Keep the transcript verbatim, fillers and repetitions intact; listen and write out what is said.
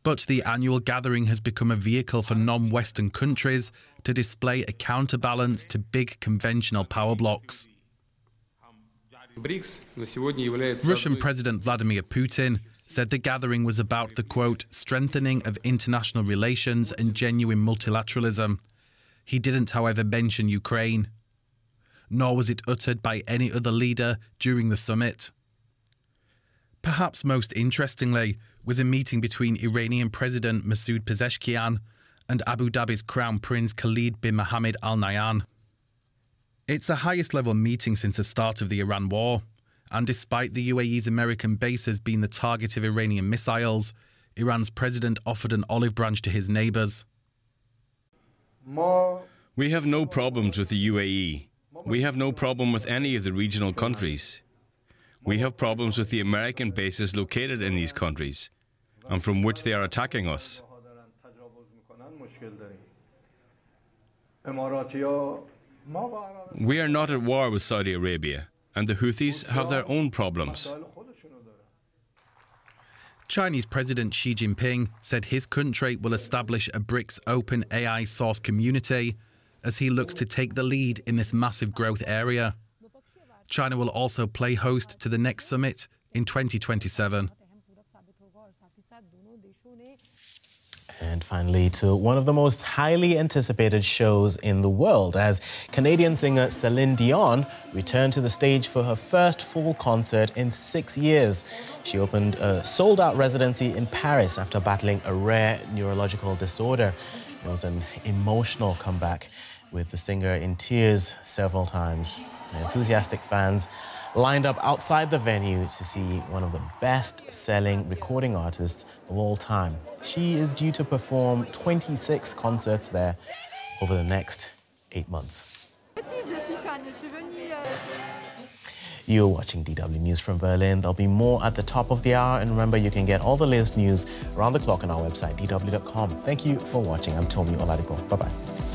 But the annual gathering has become a vehicle for non-Western countries to display a counterbalance to big conventional power blocs. Russian President Vladimir Putin said the gathering was about the, quote, strengthening of international relations and genuine multilateralism. He didn't, however, mention Ukraine. Nor was it uttered by any other leader during the summit. Perhaps most interestingly was a meeting between Iranian President Masoud Pezeshkian and Abu Dhabi's Crown Prince Khalid bin Mohammed Al Nahyan. It's the highest level meeting since the start of the Iran war, and despite the U A E's American bases being the target of Iranian missiles, Iran's president offered an olive branch to his neighbours. We have no problems with the U A E. We have no problem with any of the regional countries. We have problems with the American bases located in these countries, and from which they are attacking us. We are not at war with Saudi Arabia, and the Houthis have their own problems. Chinese President Xi Jinping said his country will establish a BRICS open A I source community as he looks to take the lead in this massive growth area. China will also play host to the next summit in twenty twenty-seven. And finally, to one of the most highly anticipated shows in the world, as Canadian singer Celine Dion returned to the stage for her first full concert in six years. She opened a sold-out residency in Paris after battling a rare neurological disorder. It was an emotional comeback, with the singer in tears several times. Enthusiastic fans lined up outside the venue to see one of the best-selling recording artists of all time. She is due to perform twenty-six concerts there over the next eight months. You're watching D W News from Berlin. There'll be more at the top of the hour. And remember, you can get all the latest news around the clock on our website, D W dot com. Thank you for watching. I'm Tomi Oladipo. Bye-bye.